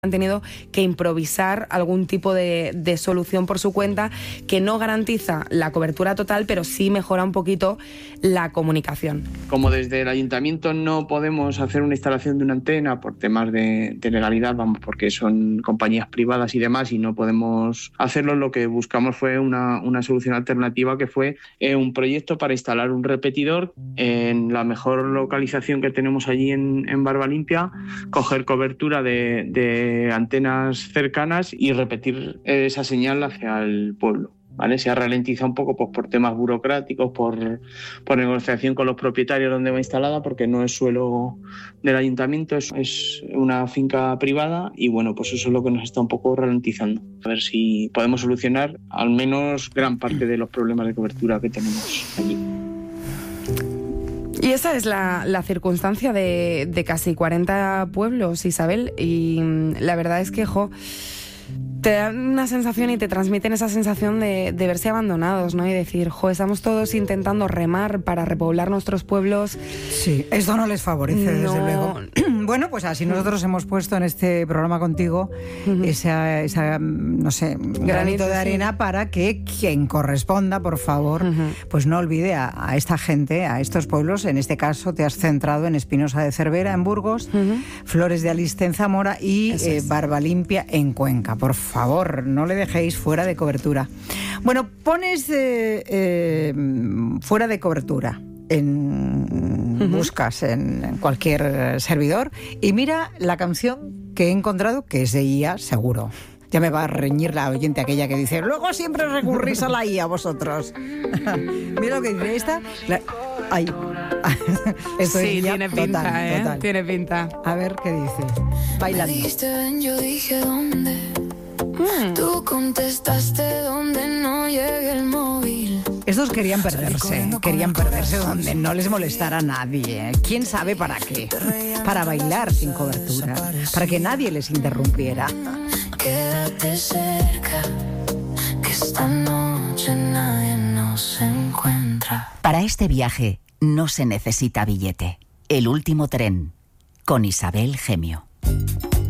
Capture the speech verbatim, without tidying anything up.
han tenido que improvisar algún tipo de, de solución por su cuenta que no garantiza la cobertura total, pero sí mejora un poquito la comunicación. Como desde el ayuntamiento no podemos hacer una instalación de una antena por temas de, de legalidad, vamos, porque son compañías privadas y demás y no podemos hacerlo, lo que buscamos fue una, una solución alternativa que fue eh, un proyecto para instalar un repetidor en la mejor localización que tenemos allí en, en Barbalimpia, coger cobertura de, de antenas cercanas y repetir esa señal hacia el pueblo, ¿vale? Se ha ralentizado un poco pues, por temas burocráticos, por, por negociación con los propietarios donde va instalada, porque no es suelo del ayuntamiento, es, es una finca privada y bueno, pues eso es lo que nos está un poco ralentizando. A ver si podemos solucionar al menos gran parte de los problemas de cobertura que tenemos allí. Y esa es la, la circunstancia de, de casi cuarenta pueblos, Isabel, y la verdad es que, jo, te dan una sensación y te transmiten esa sensación de, de verse abandonados, ¿no? Y decir, jo, estamos todos intentando remar para repoblar nuestros pueblos. Sí, esto no les favorece, no. Desde luego. Bueno, pues así nosotros hemos puesto en este programa contigo uh-huh. esa, esa, no sé, granito, granito de arena sí. para que quien corresponda, por favor, uh-huh. pues no olvide a, a esta gente, a estos pueblos. En este caso te has centrado en Espinosa de Cervera, en Burgos, uh-huh. Flores de Aliste, en Zamora y eh, es. Barbalimpia, en Cuenca. Por favor, no le dejéis fuera de cobertura. Bueno, pones eh, eh, fuera de cobertura. En, uh-huh. buscas en, en cualquier servidor y mira la canción que he encontrado, que es de I A, seguro. Ya me va a reñir la oyente aquella que dice, luego siempre recurrís a la I A vosotros. Mira lo que dice esta. La... Ay. Esto sí, es I A, tiene pinta, total, ¿eh? Total. Tiene pinta. A ver qué dice. Bailando. Me dijiste, ven, yo dije, ¿dónde? Mm. Tú contestaste, donde no llegue el móvil. Estos querían perderse, querían perderse donde no les molestara a nadie. ¿Quién sabe para qué? Para bailar sin cobertura, para que nadie les interrumpiera. Quédate cerca, que esta noche nadie nos encuentra. Para este viaje no se necesita billete. El último tren, con Isabel Gemio.